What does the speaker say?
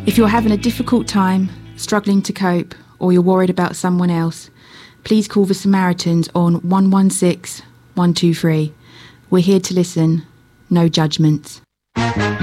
If you're having a difficult time, struggling to cope, or you're worried about someone else, please call the Samaritans on 116 123. We're here to listen. No judgments.